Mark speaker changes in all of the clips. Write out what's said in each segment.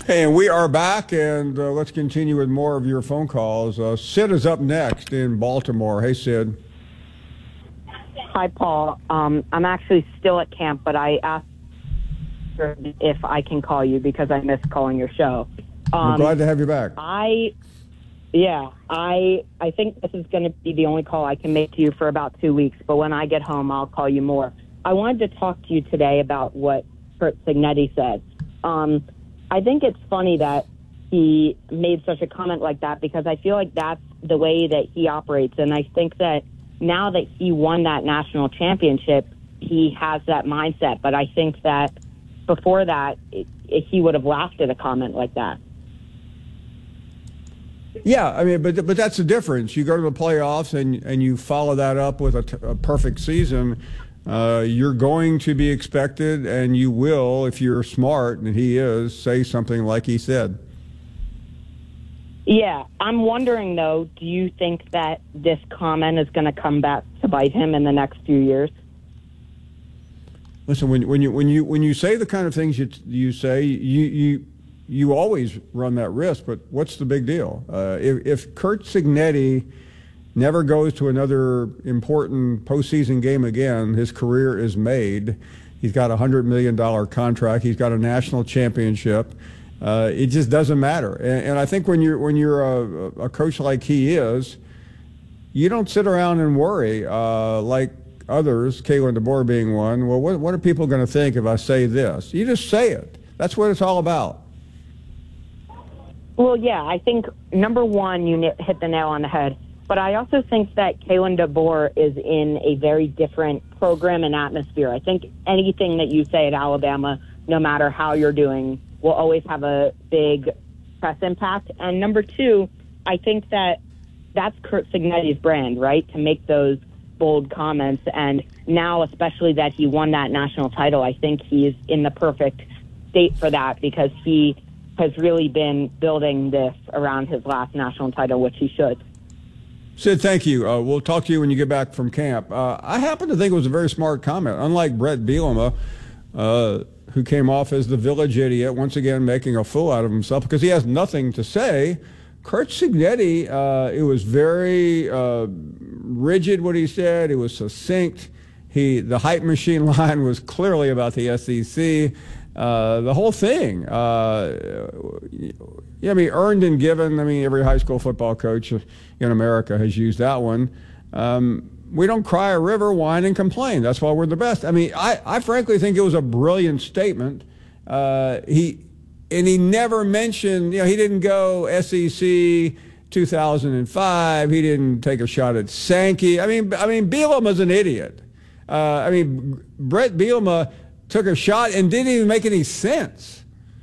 Speaker 1: Hey, and we are back, and let's continue with more of your phone calls. Sid is up next in Baltimore. Hey, Sid.
Speaker 2: Hi, Paul. I'm actually still at camp, but I asked if I can call you because I missed calling your show.
Speaker 1: I'm glad to have you back.
Speaker 2: I think this is going to be the only call I can make to you for about 2 weeks, but when I get home, I'll call you more. I wanted to talk to you today about what Curt Cignetti said. I think it's funny that he made such a comment like that because I feel like that's the way that he operates, and I think that now that he won that national championship, he has that mindset, but I think that before that, he would have laughed at a comment like that.
Speaker 1: Yeah, I mean, but that's the difference. You go to the playoffs and you follow that up with a perfect season. You're going to be expected, and you will, if you're smart, and he is, say something like he said.
Speaker 2: Yeah, I'm wondering though, do you think that this comment is going to come back to bite him in the next few years?
Speaker 1: Listen, when you say the kind of things you say, you always run that risk. But what's the big deal? If Curt Cignetti never goes to another important postseason game again, his career is made. He's got a $100 million contract. He's got a national championship. It just doesn't matter. And I think when you're a coach like he is, you don't sit around and worry like others, Kalen DeBoer being one. Well, what are people going to think if I say this? You just say it. That's what it's all about.
Speaker 2: Well, yeah, I think, number one, you hit the nail on the head. But I also think that Kalen DeBoer is in a very different program and atmosphere. I think anything that you say at Alabama, no matter how you're doing, will always have a big press impact. And number two, I think that that's Curt Cignetti's brand, right, to make those bold comments. And now, especially that he won that national title, I think he's in the perfect state for that because he has really been building this around his last national title, which he should.
Speaker 1: Sid, thank you. We'll talk to you when you get back from camp. I happen to think it was a very smart comment. Unlike Brett Bielema, who came off as the village idiot, once again making a fool out of himself because he has nothing to say, Curt Cignetti, it was very rigid what he said. It was succinct. The hype machine line was clearly about the SEC. The whole thing. Yeah, I mean, earned and given. I mean, every high school football coach in America has used that one. We don't cry a river, whine, and complain. That's why we're the best. I mean, I frankly think it was a brilliant statement. He never mentioned, he didn't go SEC 2005. He didn't take a shot at Sankey. I mean, Bielema's an idiot. Brett Bielema took a shot and didn't even make any sense.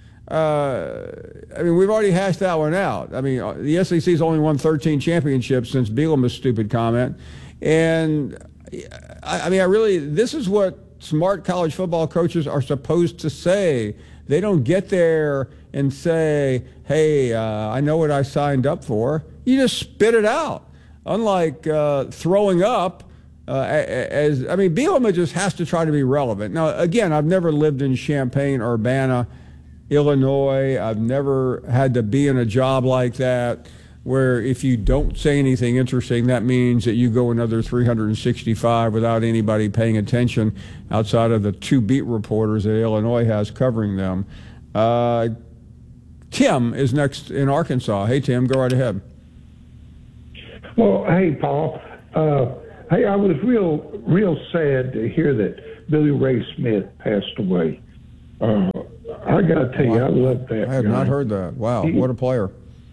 Speaker 1: We've already hashed that one out. The SEC's only won 13 championships since Bielema's stupid comment. And, this is what smart college football coaches are supposed to say. They don't get there and say, hey, I know what I signed up for. You just spit it out. Unlike throwing up, Bielema just has to try to be relevant. Now, again, I've never lived in Champaign-Urbana, Illinois. I've never had to be in a job like that where if you don't say anything interesting, that means that you go another 365 without anybody paying attention outside of the 2 beat reporters that Illinois has covering them. Tim is next in Arkansas. Hey, Tim, go right ahead.
Speaker 3: Well, hey, Paul. Hey, I was real sad to hear that Billy Ray Smith passed away. I got to tell you, I love that.
Speaker 1: I have not heard that. Wow, what a player.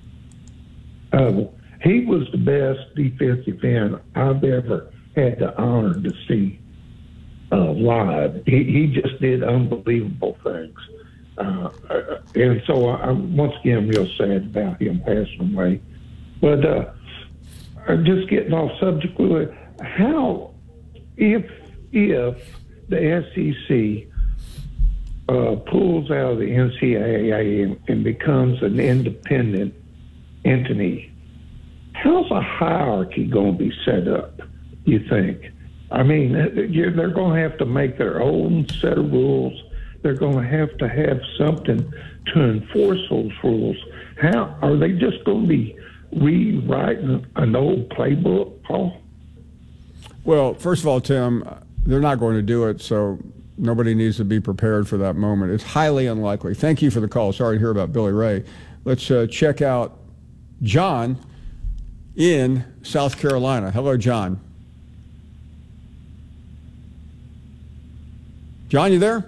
Speaker 3: He was the best defensive end I've ever had the honor to see live. He just did unbelievable things. And so I'm once again real sad about him passing away. But I'm just getting off subject with it. How, if the SEC pulls out of the NCAA and becomes an independent entity, how's a hierarchy going to be set up, you think? They're going to have to make their own set of rules they're going to have something to enforce those rules. How are they just going to be rewriting an old playbook, Paul?
Speaker 1: Well, first of all, Tim, they're not going to do it, so nobody needs to be prepared for that moment. It's highly unlikely. Thank you for the call. Sorry to hear about Billy Ray. Let's check out John in South Carolina. Hello, John. John, you there?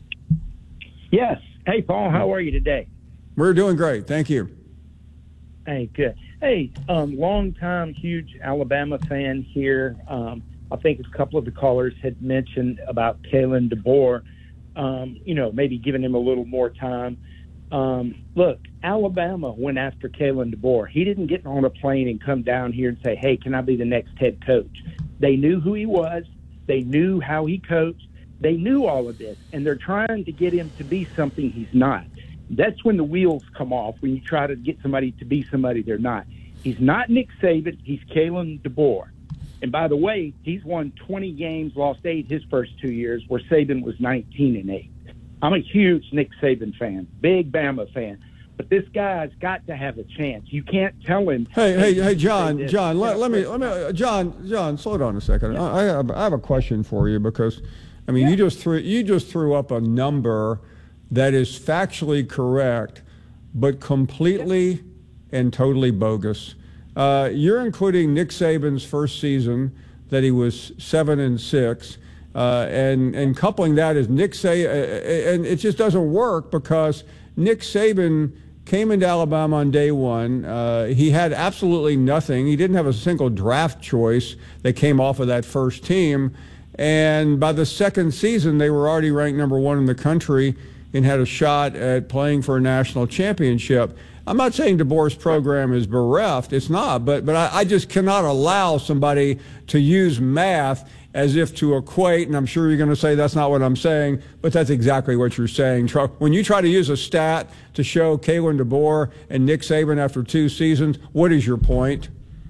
Speaker 4: Yes. Hey, Paul, how are you today?
Speaker 1: We're doing great. Thank you.
Speaker 4: Hey, good. Hey, long-time huge Alabama fan here. I think a couple of the callers had mentioned about Kalen DeBoer, maybe giving him a little more time. Look, Alabama went after Kalen DeBoer. He didn't get on a plane and come down here and say, hey, can I be the next head coach? They knew who he was. They knew how he coached. They knew all of this, and they're trying to get him to be something he's not. That's when the wheels come off, when you try to get somebody to be somebody they're not. He's not Nick Saban. He's Kalen DeBoer. And by the way, he's won 20 games, lost 8 his first 2 years, where Saban was 19-8. I'm a huge Nick Saban fan, big Bama fan. But this guy's got to have a chance. You can't tell him.
Speaker 1: Hey, John, let me, John, slow down a second. I have a question for you because, I mean, you just threw up a number that is factually correct, but completely and totally bogus. You're including Nick Saban's first season that he was 7-6, and coupling that is Nick Saban, and it just doesn't work because Nick Saban came into Alabama on day one. He had absolutely nothing. He didn't have a single draft choice that came off of that first team. And by the second season, they were already ranked number 1 in the country and had a shot at playing for a national championship. I'm not saying DeBoer's program is bereft. It's not. But I just cannot allow somebody to use math as if to equate, and I'm sure you're going to say that's not what I'm saying, but that's exactly what you're saying. When you try to use a stat to show Kalen DeBoer and Nick Saban after 2 seasons, what is your point?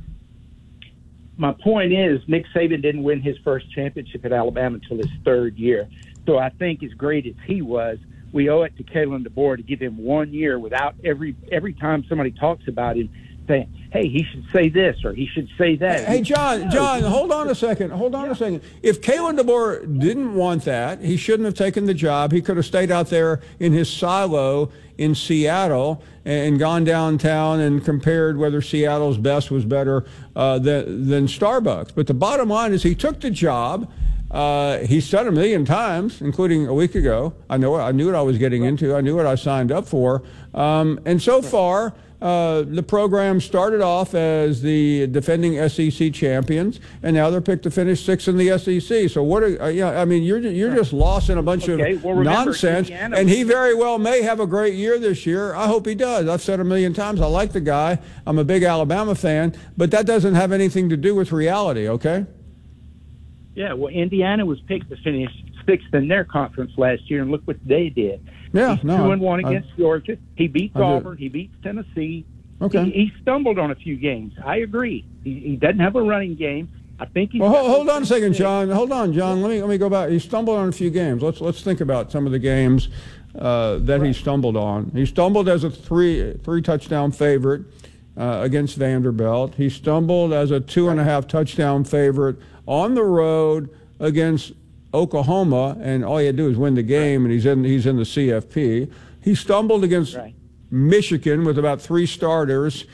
Speaker 4: My point is Nick Saban didn't win his first championship at Alabama until his 3rd year. So I think as great as he was, we owe it to Kalen DeBoer to give him 1 year without every time somebody talks about him saying, hey, he should say this or he should say that.
Speaker 1: Hey, John, hold on a second. If Kalen DeBoer didn't want that, he shouldn't have taken the job. He could have stayed out there in his silo in Seattle and gone downtown and compared whether Seattle's best was better than Starbucks. But the bottom line is he took the job. He said 1 million times, including a week ago, I knew what I was getting into. I knew what I signed up for. And so far, the program started off as the defending SEC champions, and now they're picked to finish 6th in the SEC. So what? You're just lost in a bunch of nonsense. Indiana, and he very well may have a great year this year. I hope he does. I've said 1 million times I like the guy. I'm a big Alabama fan, but that doesn't have anything to do with reality. Okay.
Speaker 4: Yeah. Well, Indiana was picked to finish 6th in their conference last year, and look what they did.
Speaker 1: Yeah,
Speaker 4: He's 2-1 against Georgia. He beats Auburn. He beats Tennessee.
Speaker 1: Okay.
Speaker 4: He stumbled on a few games. I agree. He doesn't have a running game. I think he's.
Speaker 1: Well, hold on a second, John. Hold on, John. Let me go back. He stumbled on a few games. Let's think about some of the games that he stumbled on. He stumbled as a three touchdown favorite against Vanderbilt. He stumbled as a 2.5 touchdown favorite on the road against Oklahoma, and all you had to do is win the game, and he's in the CFP. He stumbled against Michigan with about 3 starters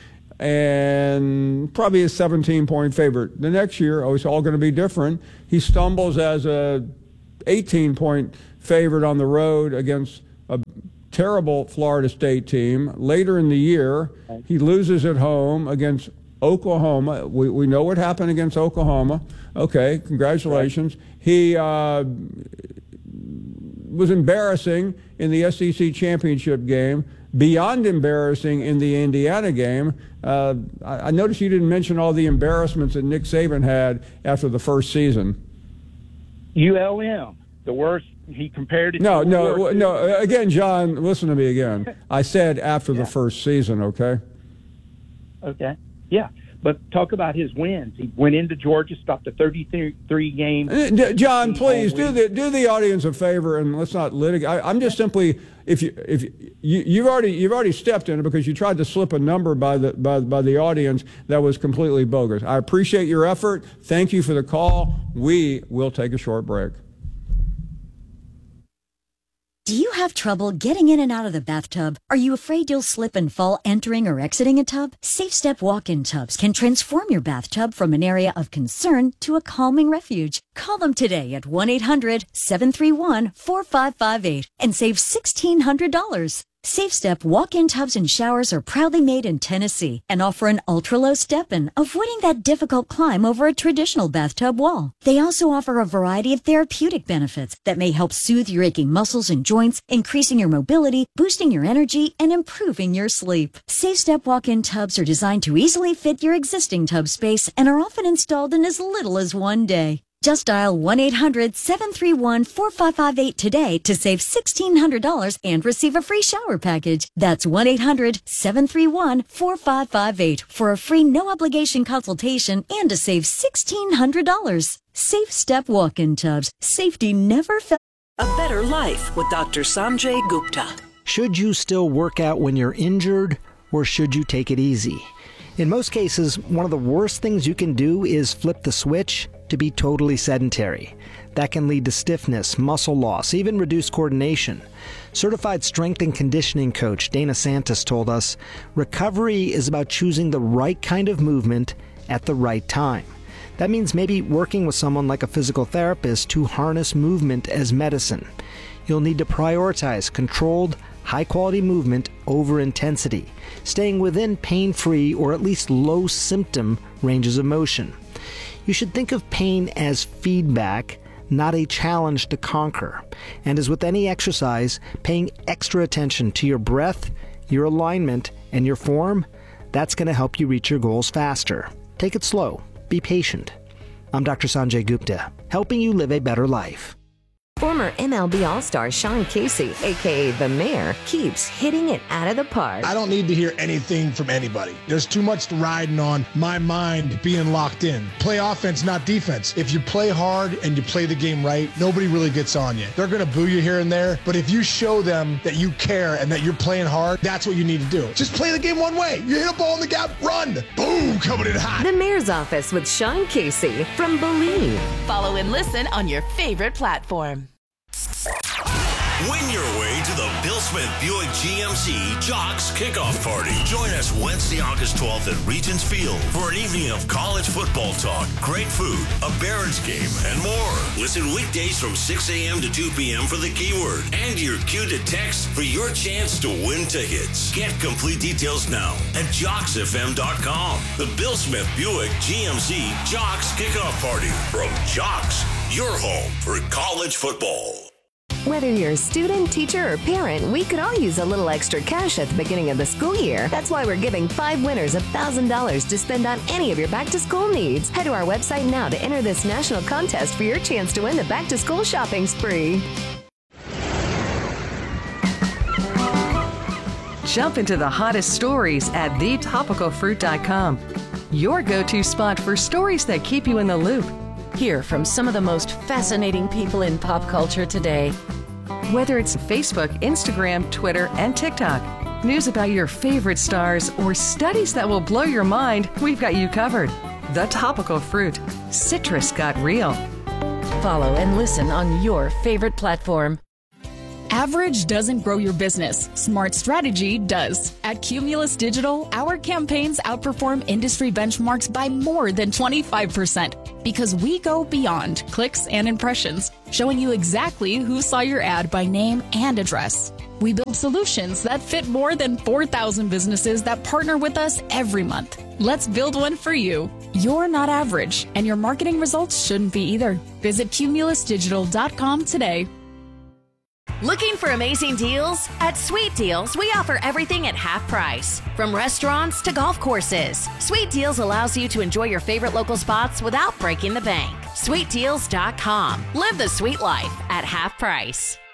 Speaker 1: and probably a 17-point favorite. The next year, it's all going to be different. He stumbles as a 18-point favorite on the road against a terrible Florida State team. Later in the year, he loses at home against Oklahoma. We know what happened against Oklahoma. Okay, congratulations. He was embarrassing in the SEC championship game, beyond embarrassing in the Indiana game. I noticed you didn't mention all the embarrassments that Nick Saban had after the first season.
Speaker 4: ULM, the worst. He compared it
Speaker 1: No.
Speaker 4: to
Speaker 1: Again, John, listen to me again. I said after the first season, okay?
Speaker 4: Okay. Yeah. But talk about his wins. He went into Georgia, stopped a 33 game.
Speaker 1: John, please do the audience a favor and let's not litigate. I'm just simply, if you've already stepped in it because you tried to slip a number by the audience that was completely bogus. I appreciate your effort. Thank you for the call. We will take a short break.
Speaker 5: Do you have trouble getting in and out of the bathtub? Are you afraid you'll slip and fall entering or exiting a tub? SafeStep walk-in tubs can transform your bathtub from an area of concern to a calming refuge. Call them today at 1-800-731-4558 and save $1,600. SafeStep walk-in tubs and showers are proudly made in Tennessee and offer an ultra-low step-in, avoiding that difficult climb over a traditional bathtub wall. They also offer a variety of therapeutic benefits that may help soothe your aching muscles and joints, increasing your mobility, boosting your energy, and improving your sleep. SafeStep walk-in tubs are designed to easily fit your existing tub space and are often installed in as little as one day. Just dial 1-800-731-4558 today to save $1,600 and receive a free shower package. That's 1-800-731-4558 for a free no-obligation consultation and to save $1,600. SafeStep walk-in tubs. Safety never felt.
Speaker 6: A better life with Dr. Sanjay Gupta.
Speaker 7: Should you still work out when you're injured, or should you take it easy? In most cases, one of the worst things you can do is flip the switch to be totally sedentary. That can lead to stiffness, muscle loss, even reduced coordination. Certified strength and conditioning coach Dana Santos told us, recovery is about choosing the right kind of movement at the right time. That means maybe working with someone like a physical therapist to harness movement as medicine. You'll need to prioritize controlled, high-quality movement over intensity, staying within pain-free or at least low-symptom ranges of motion. You should think of pain as feedback, not a challenge to conquer. And as with any exercise, paying extra attention to your breath, your alignment, and your form, that's going to help you reach your goals faster. Take it slow. Be patient. I'm Dr. Sanjay Gupta, helping you live a better life.
Speaker 8: Former MLB All-Star Sean Casey, a.k.a. The Mayor, keeps hitting it out of the park.
Speaker 9: I don't need to hear anything from anybody. There's too much riding on my mind being locked in. Play offense, not defense. If you play hard and you play the game right, nobody really gets on you. They're going to boo you here and there, but if you show them that you care and that you're playing hard, that's what you need to do. Just play the game one way. You hit a ball in the gap, run. Boom, coming in hot.
Speaker 8: The Mayor's Office with Sean Casey from Believe.
Speaker 10: Follow and listen on your favorite platform.
Speaker 11: Win your way to the Bill Smith Buick GMC Jocks Kickoff Party. Join us Wednesday, August 12th at Regents Field for an evening of college football talk, great food, a Barons game, and more. Listen weekdays from 6 a.m. to 2 p.m. for the keyword and your cue to text for your chance to win tickets. Get complete details now at JocksFM.com. The Bill Smith Buick GMC Jocks Kickoff Party from Jocks, your home for college football.
Speaker 8: Whether you're a student, teacher, or parent, we could all use a little extra cash at the beginning of the school year. That's why we're giving 5 winners $1,000 to spend on any of your back-to-school needs. Head to our website now to enter this national contest for your chance to win the back-to-school shopping spree.
Speaker 12: Jump into the hottest stories at thetopicalfruit.com. Your go-to spot for stories that keep you in the loop.
Speaker 10: Hear from some of the most fascinating people in pop culture today.
Speaker 12: Whether it's Facebook, Instagram, Twitter, and TikTok, news about your favorite stars, or studies that will blow your mind, we've got you covered. The Topical Fruit. Citrus got real.
Speaker 10: Follow and listen on your favorite platform.
Speaker 13: Average doesn't grow your business. Smart strategy does. At Cumulus Digital, our campaigns outperform industry benchmarks by more than 25% because we go beyond clicks and impressions, showing you exactly who saw your ad by name and address. We build solutions that fit more than 4,000 businesses that partner with us every month. Let's build one for you. You're not average, and your marketing results shouldn't be either. Visit cumulusdigital.com today.
Speaker 10: Looking for amazing deals? At Sweet Deals, we offer everything at half price. From restaurants to golf courses, Sweet Deals allows you to enjoy your favorite local spots without breaking the bank. SweetDeals.com. Live the sweet life at half price.